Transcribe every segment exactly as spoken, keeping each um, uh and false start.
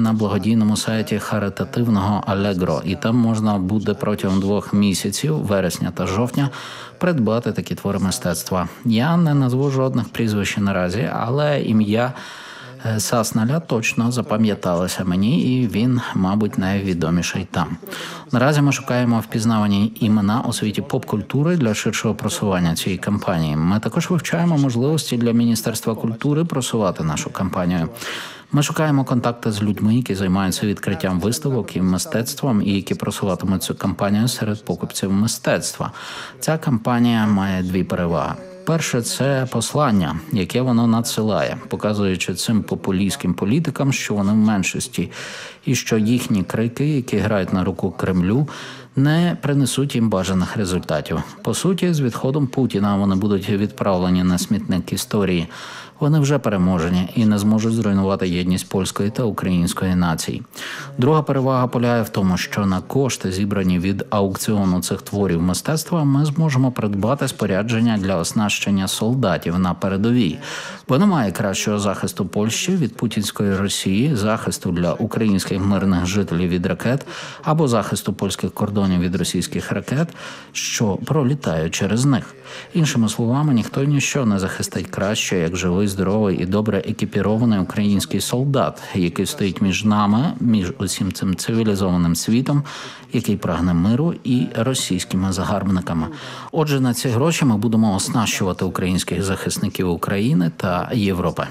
на благодійному сайті харитативного Allegro, і там можна буде протягом двох місяців, вересня та жовтня, придбати такі твори мистецтва. Я не назву жодних прізвищ наразі, але ім'я Сасналя точно запам'яталося мені, і він, мабуть, найвідоміший там. Наразі ми шукаємо впізнавані імена у світі поп-культури для ширшого просування цієї кампанії. Ми також вивчаємо можливості для Міністерства культури просувати нашу кампанію. Ми шукаємо контакти з людьми, які займаються відкриттям виставок і мистецтвом, і які просуватимуть цю кампанію серед покупців мистецтва. Ця кампанія має дві переваги. Перше – це послання, яке воно надсилає, показуючи цим популістським політикам, що вони в меншості, і що їхні крики, які грають на руку Кремлю, не принесуть їм бажаних результатів. По суті, з відходом Путіна вони будуть відправлені на смітник історії. Вони вже переможені і не зможуть зруйнувати єдність польської та української націй. Друга перевага полягає в тому, що на кошти, зібрані від аукціону цих творів мистецтва, ми зможемо придбати спорядження для оснащення солдатів на передовій. Бо немає кращого захисту Польщі від путінської Росії, захисту для українських мирних жителів від ракет або захисту польських кордонів від російських ракет, що пролітають через них. Іншими словами, ніхто і ніщо не захистить краще, як живий, здоровий і добре екіпірований український солдат, який стоїть між нами, між усім цим цивілізованим світом, який прагне миру, і російськими загарбниками. Отже, на ці гроші ми будемо оснащувати українських захисників України та Європи.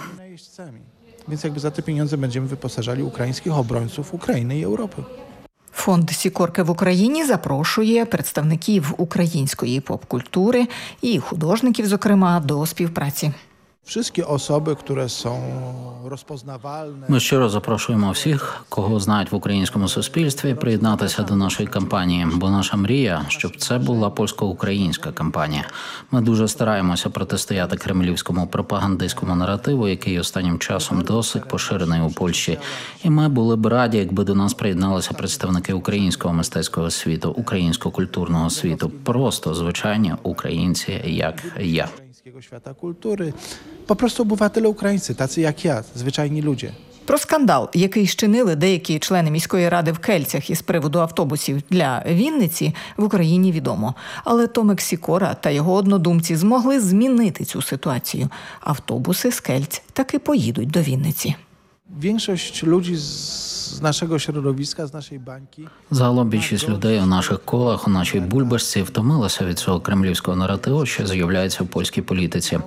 Więc jakby za te pieniądze będziemy wyposażali ukraińskich obrońców Ukrainy i Europy. Фонд «Сікорки» в Україні запрошує представників української поп-культури і художників, зокрема, до співпраці. Wszystkie osoby, które są rozpoznawalne. Ми щиро запрошуємо всіх, кого знають в українському суспільстві, приєднатися до нашої кампанії, бо наша мрія, щоб це була польсько-українська кампанія. Ми дуже стараємося протистояти кремлівському пропагандистському наративу, який останнім часом досить поширений у Польщі. І ми були б раді, якби до нас приєдналися представники українського мистецького світу, українського культурного світу, просто звичайні українці, як я. Świata kultury. Po prostu obywatele ukraińscy, tacy jak ja, zwyczajni ludzie. Про скандал, який щинили деякі члени міської ради в Кельцях із приводу автобусів для Вінниці, в Україні відомо. Але Томик Сікора та його однодумці змогли змінити цю ситуацію. Автобуси з Кельць таки поїдуть до Вінниці. Większość ludzi z naszego środowiska, z naszej bańki. Загалом більшість людей у наших колах, у нашій бульбашці втомилася від цього кремлівського наративу, що з'являється в польській політиці.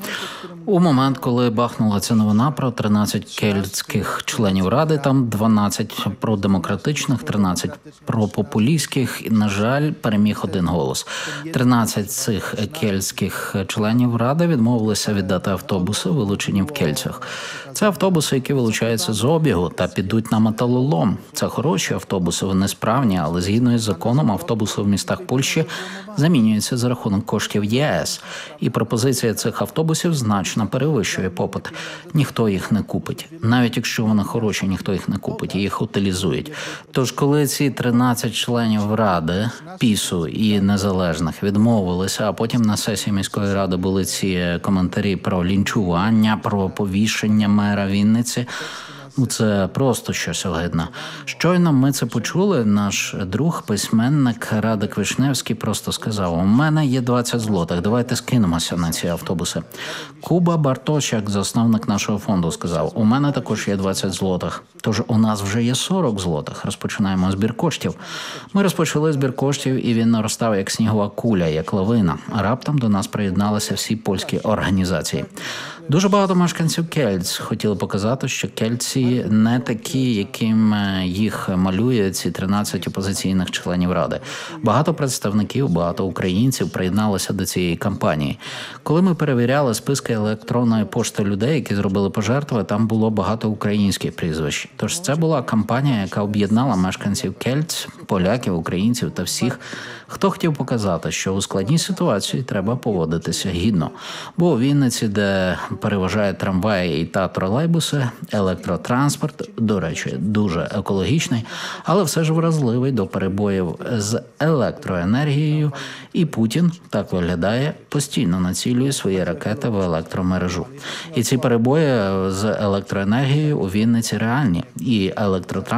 У момент, коли бахнула ця новина про тринадцять кельтських членів Ради, там дванадцять продемократичних, тринадцять пропопулістських, і, на жаль, переміг один голос. тринадцять цих кельтських членів Ради відмовилися віддати автобуси, вилучені в Кельцях. Це автобуси, які вилучаються з обігу та підуть на металолом. Це хороші автобуси, вони справні, але згідно із законом автобуси в містах Польщі замінюються за рахунок коштів ЄС. І пропозиція цих автобусів значно перевищує попит. Ніхто їх не купить. Навіть якщо вони хороші, ніхто їх не купить, їх утилізують. Тож, коли ці тринадцять членів Ради, ПІСу і незалежних відмовилися, а потім на сесії міської ради були ці коментарі про лінчування, про повішення мера Вінниці, ну, це просто щось огидне. Щойно ми це почули, наш друг, письменник Радик Вишневський просто сказав: у мене є двадцять злотих, давайте скинемося на ці автобуси. Куба Бартощак, засновник нашого фонду, сказав: у мене також є двадцять злотих, тож у нас вже є сорок злотих, розпочинаємо збір коштів. Ми розпочали збір коштів, і він наростав як снігова куля, як лавина. Раптом до нас приєдналися всі польські організації. Дуже багато мешканців Кельць хотіли показати, що кельці не такі, яким їх малює ці тринадцять опозиційних членів Ради. Багато представників, багато українців приєдналися до цієї кампанії. Коли ми перевіряли списки електронної пошти людей, які зробили пожертви, там було багато українських прізвищ. Тож це була кампанія, яка об'єднала мешканців Кельць, поляків, українців та всіх, хто хотів показати, що у складній ситуації треба поводитися гідно. Бо у Вінниці, де переважають трамваї та тролейбуси, електротранспорт, до речі, дуже екологічний, але все ж вразливий до перебоїв з електроенергією, і Путін, так виглядає, постійно націлює свої ракети в електромережу. І ці перебої з електроенергією у Вінниці реальні, і електротранспорт